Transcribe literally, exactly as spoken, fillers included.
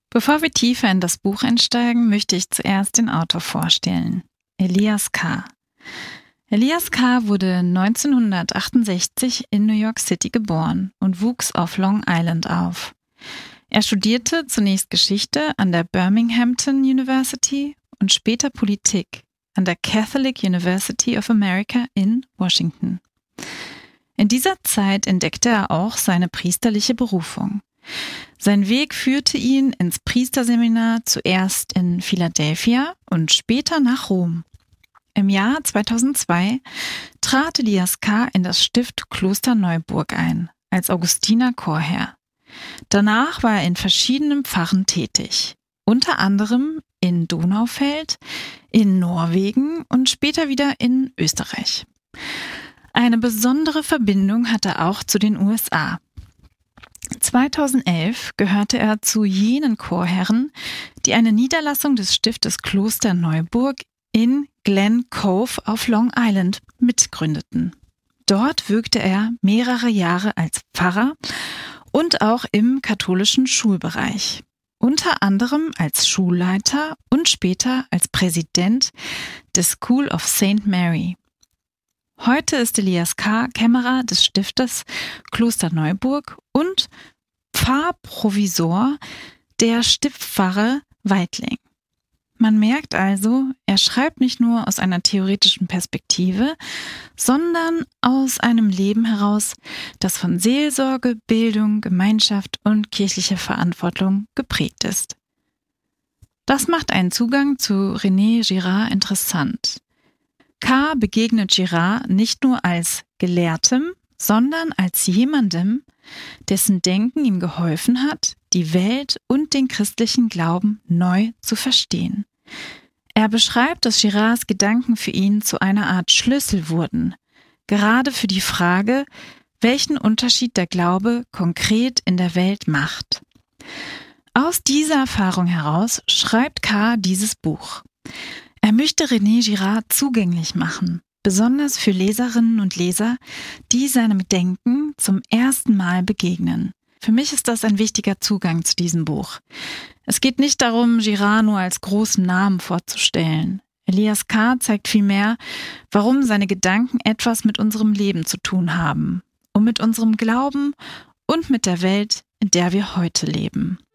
Bevor wir tiefer in das Buch einsteigen, möchte ich zuerst den Autor vorstellen, Elias K. Elias K. wurde neunzehnhundertachtundsechzig in New York City geboren und wuchs auf Long Island auf. Er studierte zunächst Geschichte an der Birminghamton University und später Politik an der Catholic University of America in Washington. In dieser Zeit entdeckte er auch seine priesterliche Berufung. Sein Weg führte ihn ins Priesterseminar zuerst in Philadelphia und später nach Rom. Im Jahr zweitausendzwei trat Elias K. in das Stift Klosterneuburg ein, als Augustinerchorherr. Danach war er in verschiedenen Pfarren tätig, unter anderem in Donaufeld, in Norwegen und später wieder in Österreich. Eine besondere Verbindung hatte er auch zu den U S A. zweitausendelf gehörte er zu jenen Chorherren, die eine Niederlassung des Stiftes Klosterneuburg in Glen Cove auf Long Island mitgründeten. Dort wirkte er mehrere Jahre als Pfarrer und auch im katholischen Schulbereich, unter anderem als Schulleiter und später als Präsident des School of Saint Mary. Heute ist Elias K. Kämmerer des Stiftes Klosterneuburg und Pfarrprovisor der Stiftspfarre Weitling. Man merkt also, er schreibt nicht nur aus einer theoretischen Perspektive, sondern aus einem Leben heraus, das von Seelsorge, Bildung, Gemeinschaft und kirchlicher Verantwortung geprägt ist. Das macht einen Zugang zu René Girard interessant. K. begegnet Girard nicht nur als Gelehrtem, sondern als jemandem, dessen Denken ihm geholfen hat, die Welt und den christlichen Glauben neu zu verstehen. Er beschreibt, dass Girards Gedanken für ihn zu einer Art Schlüssel wurden, gerade für die Frage, welchen Unterschied der Glaube konkret in der Welt macht. Aus dieser Erfahrung heraus schreibt K. dieses Buch. Er möchte René Girard zugänglich machen, besonders für Leserinnen und Leser, die seinem Denken zum ersten Mal begegnen. Für mich ist das ein wichtiger Zugang zu diesem Buch. Es geht nicht darum, Girard nur als großen Namen vorzustellen. Elias K. zeigt vielmehr, warum seine Gedanken etwas mit unserem Leben zu tun haben und mit unserem Glauben und mit der Welt, in der wir heute leben.